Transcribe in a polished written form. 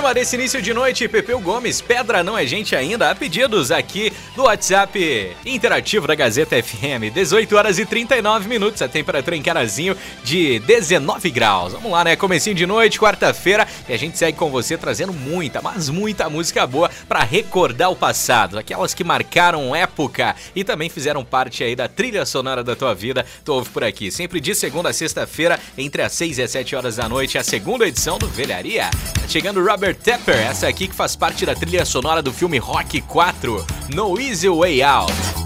cima desse início de noite, Pepeu Gomes, Pedra Não É Gente Ainda, a pedidos aqui do WhatsApp interativo da Gazeta FM, 18 horas e 39 minutos, a temperatura em Carazinho de 19 graus. Vamos lá, né? Comecinho de noite, quarta-feira, e a gente segue com você trazendo muita, mas muita música boa pra recordar o passado, aquelas que marcaram época e também fizeram parte aí da trilha sonora da tua vida. Tu ouve por aqui, sempre de segunda a sexta-feira, entre as 6 e as 7 horas da noite, a segunda edição do Velharia. Tá chegando Robert Tepper, essa aqui que faz parte da trilha sonora do filme Rocky 4, No Easy Way Out.